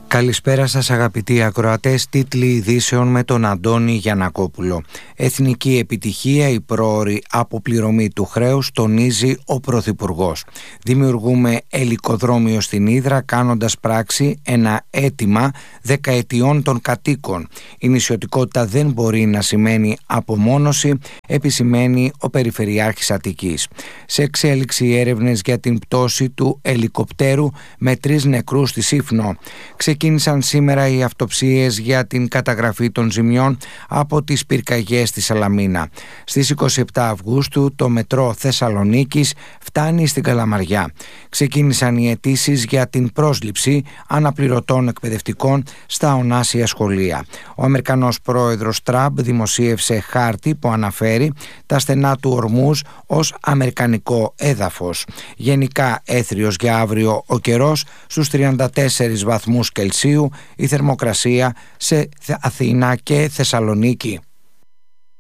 Καλησπέρα σας αγαπητοί ακροατές, τίτλοι ειδήσεων με τον Αντώνη Γιαννακόπουλο. Εθνική επιτυχία, η πρόωρη αποπληρωμή του χρέους, τονίζει ο Πρωθυπουργός. Δημιουργούμε ελικοδρόμιο στην Ύδρα κάνοντας πράξη ένα αίτημα δεκαετιών των κατοίκων. Η νησιωτικότητα δεν μπορεί να σημαίνει απομόνωση, επισημαίνει ο Περιφερειάρχης Αττικής. Σε εξέλιξη έρευνες για την πτώση του ελικοπτέρου με 3 νεκρούς στη Σύφνο. Ξεκίνησαν σήμερα οι αυτοψίες για την καταγραφή των ζημιών από τις πυρκαγιές στη Σαλαμίνα. Στις 27 Αυγούστου το μετρό Θεσσαλονίκης φτάνει στην Καλαμαριά. Ξεκίνησαν οι αιτήσεις για την πρόσληψη αναπληρωτών εκπαιδευτικών στα ονάσια σχολεία. Ο Αμερικανός πρόεδρος Τραμπ δημοσίευσε χάρτη που αναφέρει τα στενά του Ορμούζ ως αμερικανικό έδαφος. Γενικά έθριος για αύριο ο καιρός, στους 34 βαθμούς Κελσίου η θερμοκρασία σε Αθήνα και Θεσσαλονίκη.